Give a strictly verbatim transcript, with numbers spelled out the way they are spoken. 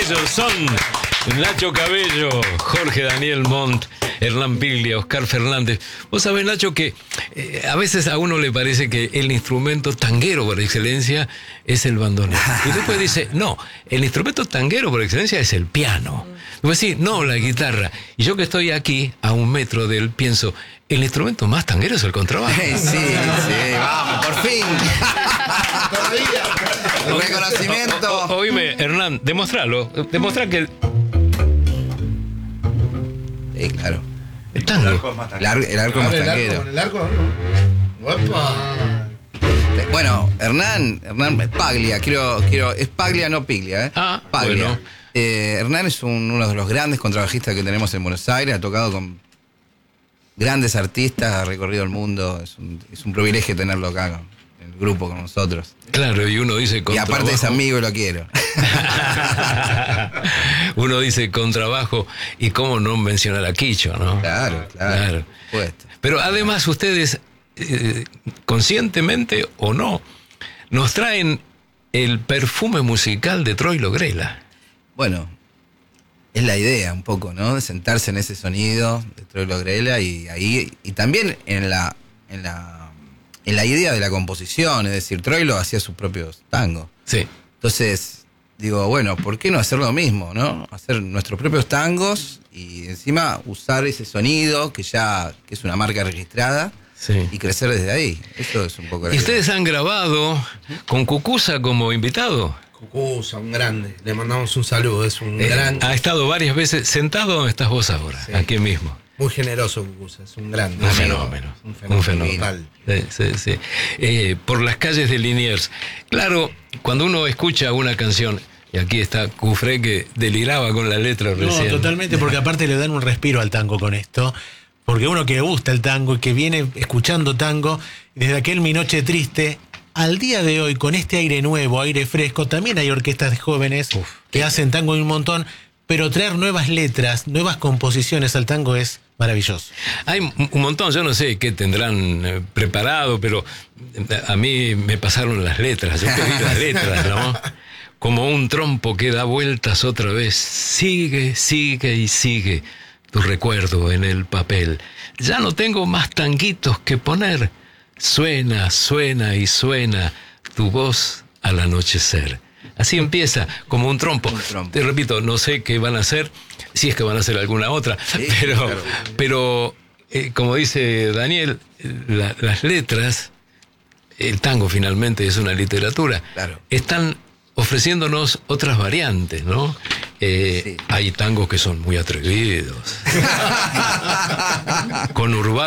Ellos son Nacho Cabello, Jorge Daniel Montt, Hernán Piglia, Oscar Fernández. Vos sabés, Nacho, que eh, a veces a uno le parece que el instrumento tanguero por excelencia es el bandoneón. Y después dice, no, el instrumento tanguero por excelencia es el piano. Y vos decís, no, la guitarra. Y yo que estoy aquí, a un metro de él, pienso, el instrumento más tanguero es el contrabajo. Sí, sí, vamos, por fin. El reconocimiento. O, o, oíme, Hernán, demostralo. Demostrá que... Sí, claro. El tango. El arco es más tanguero. El arco es más tanguero. El arco, ¿no? ¡Opa! Bueno, Hernán, Hernán Paglia, quiero, quiero, es Paglia, no Piglia, ¿eh? Ah, Paglia. bueno. Eh, Hernán es un, uno de los grandes contrabajistas que tenemos en Buenos Aires, ha tocado con grandes artistas, ha recorrido el mundo, es un, es un privilegio tenerlo acá con, en el grupo con nosotros. Claro, y uno dice Y contrabajo. aparte es amigo y lo quiero. Uno dice contrabajo y cómo no mencionar a Quicho, ¿no? Claro, claro. Claro. Puesto. Pero además ustedes, eh, conscientemente o no, nos traen el perfume musical de Troilo Grela. Bueno, es la idea un poco, ¿no? De sentarse en ese sonido de Troilo Grela y ahí, y también en la, en la, en la idea de la composición, es decir, Troilo hacía sus propios tangos. Sí. Entonces, digo, bueno, ¿por qué no hacer lo mismo, no? Hacer nuestros propios tangos y encima usar ese sonido que ya, que es una marca registrada. Sí. Y crecer desde ahí. Eso es un poco la ¿Y idea. ustedes han grabado con Cucuza como invitado? Cucuza, un grande. Le mandamos un saludo. Es un Eh, gran. ha estado varias veces sentado donde estás vos ahora, Sí. aquí mismo. Muy generoso, Cucuza. Es un grande. Un fenómeno. Un Un fenómeno. fenómeno. Total. Sí, sí, sí. Eh, por las calles de Liniers. Claro, cuando uno escucha una canción, y aquí está Cufré que deliraba con la letra No, recién. totalmente, porque aparte le dan un respiro al tango con esto. Porque uno que le gusta el tango y que viene escuchando tango desde aquel Mi Noche Triste, al día de hoy, con este aire nuevo, aire fresco, también hay orquestas de jóvenes Uf, que hacen tango un montón, pero traer nuevas letras, nuevas composiciones al tango es maravilloso. Hay un montón, yo no sé qué tendrán eh, preparado, pero a mí me pasaron las letras, yo pedí las letras, ¿no? Como un trompo que da vueltas otra vez, sigue, sigue y sigue tu recuerdo en el papel. Ya no tengo más tanguitos que poner. Suena, suena y suena tu voz al anochecer. Así empieza, como un trompo. Un trompo. Te repito, no sé qué van a hacer, si es que van a hacer alguna otra, Sí, pero, claro. pero eh, como dice Daniel, la, las letras, el tango finalmente es una literatura, Claro. están ofreciéndonos otras variantes, ¿no? Eh, Sí. Hay tangos que son muy atrevidos, con urbano.